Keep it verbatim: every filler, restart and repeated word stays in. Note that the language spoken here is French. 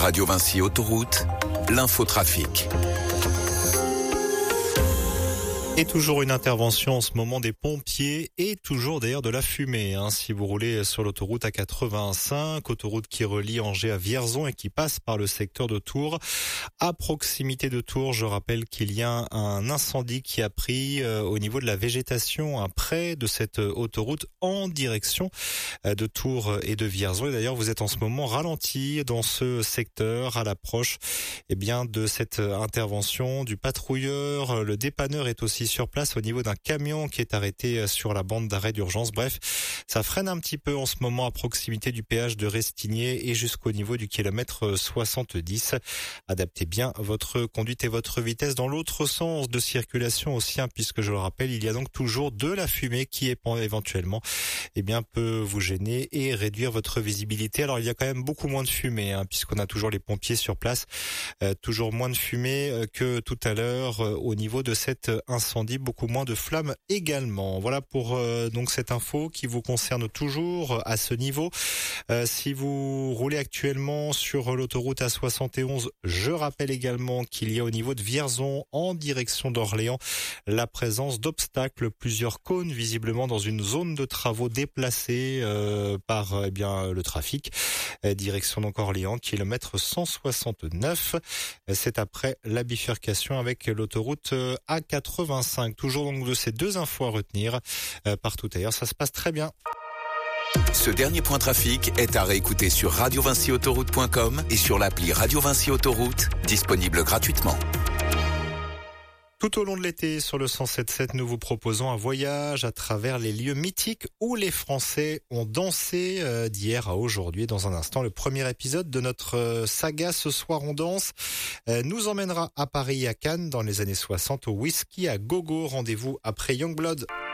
Radio Vinci Autoroute, l'infotrafic. Et toujours une intervention en ce moment des pompiers et toujours d'ailleurs de la fumée. Hein. Si vous roulez sur l'autoroute A quatre-vingt-cinq, autoroute qui relie Angers à Vierzon et qui passe par le secteur de Tours. À proximité de Tours, je rappelle qu'il y a un incendie qui a pris euh, au niveau de la végétation hein, près de cette autoroute en direction euh, de Tours et de Vierzon. Et d'ailleurs, vous êtes en ce moment ralenti dans ce secteur à l'approche eh bien, de cette intervention du patrouilleur. Le dépanneur est aussi sur place au niveau d'un camion qui est arrêté sur la bande d'arrêt d'urgence. Bref, ça freine un petit peu en ce moment à proximité du péage de Restigné et jusqu'au niveau du kilomètre soixante-dix. Adaptez bien votre conduite et votre vitesse dans l'autre sens de circulation aussi, hein, puisque je le rappelle, il y a donc toujours de la fumée qui est éventuellement eh bien, peut vous gêner et réduire votre visibilité. Alors il y a quand même beaucoup moins de fumée, hein, puisqu'on a toujours les pompiers sur place. Euh, toujours moins de fumée euh, que tout à l'heure euh, au niveau de cet incendie. Dit beaucoup moins de flammes également. Voilà pour euh, donc cette info qui vous concerne toujours à ce niveau. Euh, si vous roulez actuellement sur l'autoroute A soixante et onze, je rappelle également qu'il y a au niveau de Vierzon en direction d'Orléans la présence d'obstacles, plusieurs cônes visiblement dans une zone de travaux déplacée euh, par eh bien le trafic. Euh, direction donc Orléans, kilomètre cent soixante-neuf. C'est après la bifurcation avec l'autoroute A quatre-vingt-cinq. Toujours donc de ces deux infos à retenir. Euh, partout ailleurs, ça se passe très bien. Ce dernier point trafic est à réécouter sur radio vinci autoroute point com et sur l'appli Radio Vinci Autoroute, disponible gratuitement. Tout au long de l'été, sur le cent sept sept, nous vous proposons un voyage à travers les lieux mythiques où les Français ont dansé euh, d'hier à aujourd'hui. Dans un instant, le premier épisode de notre euh, saga Ce soir on danse euh, nous emmènera à Paris et à Cannes dans les années soixante au whisky à gogo. Rendez-vous après Youngblood.